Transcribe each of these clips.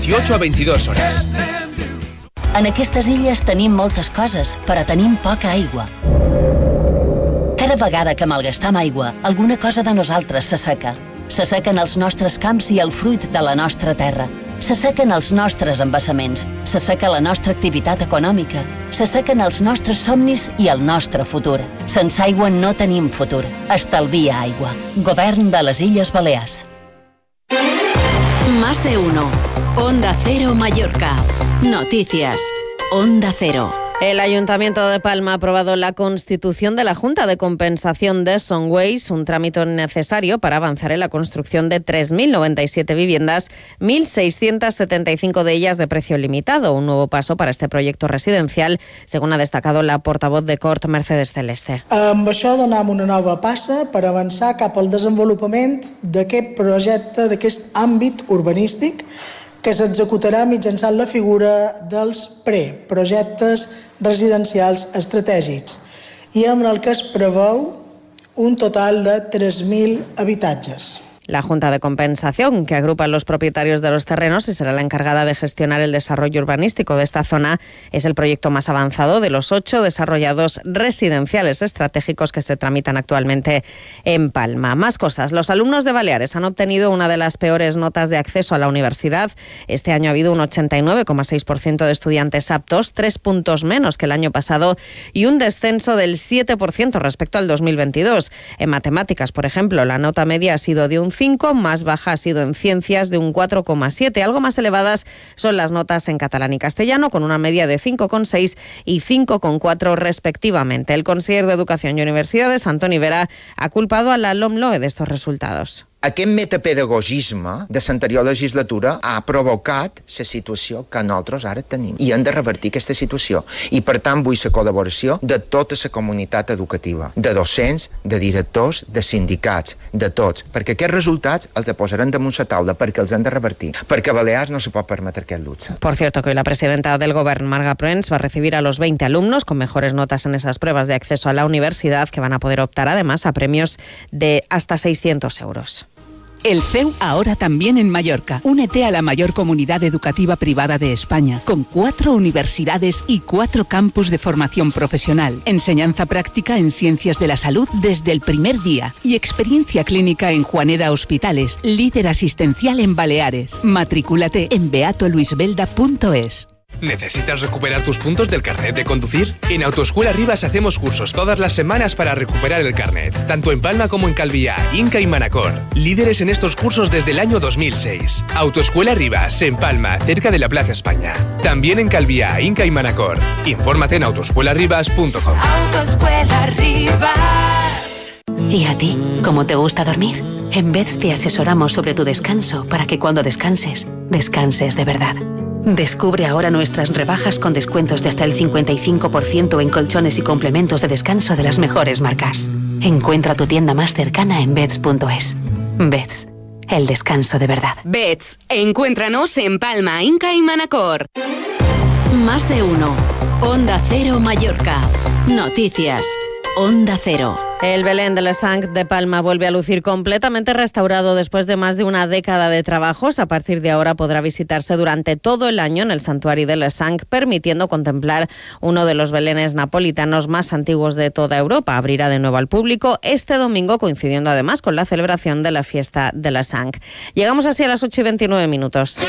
18 a 22 hores. En aquestes illes tenim moltes coses, però tenim poca aigua. Cada vegada que malgastam aigua, alguna cosa de nosaltres s'asseca. S'assequen els nostres camps i el fruit de la nostra terra. S'assequen els nostres embassaments, s'asseca la nostra activitat econòmica, s'assequen els nostres somnis i el nostre futur. Sense aigua no tenim futur. Estalvia aigua. Govern de les Illes Balears. Más de uno. Onda Cero Mallorca. Noticias. Onda Cero. El Ayuntamiento de Palma ha aprobado la constitución de la Junta de Compensación de Sonways, un trámite necesario para avanzar en la construcción de 3.097 viviendas, 1.675 de ellas de precio limitado, un nuevo paso para este proyecto residencial, según ha destacado la portavoz de Cort, Mercedes Celeste. Amb això donem una nova passa per avançar cap al desenvolupament d'aquest projecte, d'aquest àmbit urbanístic, que s'executarà mitjançant la figura dels preprojectes residencials estratègics i amb el que es preveu un total de 3.000 habitatges. La Junta de Compensación, que agrupa a los propietarios de los terrenos y será la encargada de gestionar el desarrollo urbanístico de esta zona, es el proyecto más avanzado de los 8 desarrollados residenciales estratégicos que se tramitan actualmente en Palma. Más cosas. Los alumnos de Baleares han obtenido una de las peores notas de acceso a la universidad. Este año ha habido un 89,6% de estudiantes aptos, 3 puntos menos que el año pasado y un descenso del 7% respecto al 2022. En matemáticas, por ejemplo, la nota media ha sido de un 5, más baja ha sido en ciencias de un 4,7. Algo más elevadas son las notas en catalán y castellano, con una media de 5,6 y 5,4 respectivamente. El conseller de Educación y Universidades, Antoni Vera, ha culpado a la LOMLOE de estos resultados. Aquest metapedagogisme de l'anterior legislatura ha provocat la situació que nosaltres ara tenim. I hem de revertir aquesta situació. I, per tant, vull la col·laboració de tota la comunitat educativa, de docents, de directors, de sindicats, de tots, perquè aquests resultats els posarem damunt la taula, perquè els hem de revertir, perquè Balears no se pot permetre aquest luxe. Por cierto, que hoy la presidenta del Govern, Marga Proens, va a recibir a los 20 alumnos con mejores notas en esas pruebas de acceso a la universidad, que van a poder optar además a premios de hasta 600 euros. El CEU ahora también en Mallorca. Únete a la mayor comunidad educativa privada de España, con 4 universidades y 4 campus de formación profesional, enseñanza práctica en ciencias de la salud desde el primer día y experiencia clínica en Juaneda Hospitales, líder asistencial en Baleares. Matrículate en beatoluisbelda.es. ¿Necesitas recuperar tus puntos del carnet de conducir? En Autoescuela Rivas hacemos cursos todas las semanas para recuperar el carnet, tanto en Palma como en Calviá, Inca y Manacor. Líderes en estos cursos desde el año 2006. Autoescuela Rivas, en Palma, cerca de la Plaza España. También en Calviá, Inca y Manacor. Infórmate en autoescuelarivas.com. Autoescuela Rivas. ¿Y a ti? ¿Cómo te gusta dormir? En Beds te asesoramos sobre tu descanso para que cuando descanses, descanses de verdad. Descubre ahora nuestras rebajas con descuentos de hasta el 55% en colchones y complementos de descanso de las mejores marcas. Encuentra tu tienda más cercana en Beds.es. Beds, el descanso de verdad. Beds, encuéntranos en Palma, Inca y Manacor. Más de uno. Onda Cero Mallorca. Noticias. Onda Cero. El Belén de Les Sangs de Palma vuelve a lucir completamente restaurado después de más de una década de trabajos. A partir de ahora podrá visitarse durante todo el año en el santuario de Les Sangs, permitiendo contemplar uno de los belenes napolitanos más antiguos de toda Europa. Abrirá de nuevo al público este domingo, coincidiendo además con la celebración de la fiesta de Les Sangs. Llegamos así a las 8:29.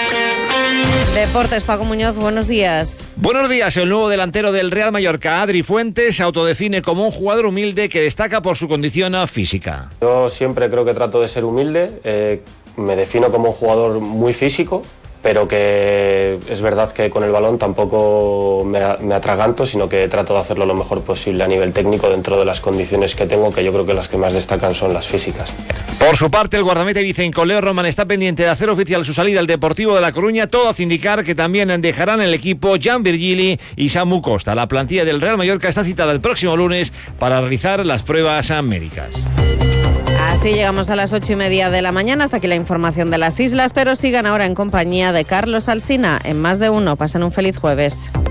Deportes, Paco Muñoz, buenos días. Buenos días. El nuevo delantero del Real Mallorca, Adri Fuentes, se autodefine como un jugador humilde que destaca por su condición física. Yo siempre creo que trato de ser humilde, me defino como un jugador muy físico, pero que es verdad que con el balón tampoco me atraganto, sino que trato de hacerlo lo mejor posible a nivel técnico dentro de las condiciones que tengo, que yo creo que las que más destacan son las físicas. Por su parte, el guardameta Vicenco Leo Roman está pendiente de hacer oficial su salida al Deportivo de La Coruña, todo hace indicar que también dejarán el equipo Jan Virgili y Samu Costa. La plantilla del Real Mallorca está citada el próximo lunes para realizar las pruebas médicas. Así llegamos a las 8:30 de la mañana. Hasta aquí la información de las islas, pero sigan ahora en compañía de Carlos Alsina en Más de Uno. Pasen un feliz jueves.